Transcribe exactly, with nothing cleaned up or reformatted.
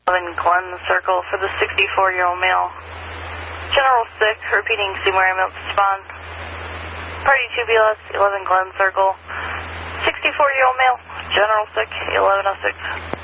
eleven Glen Circle for the sixty-four-year-old male. General sick, repeating Seymour ambulance respond. Party two B L S, eleven Glen Circle. sixty-four-year-old male, general sick, eleven oh six.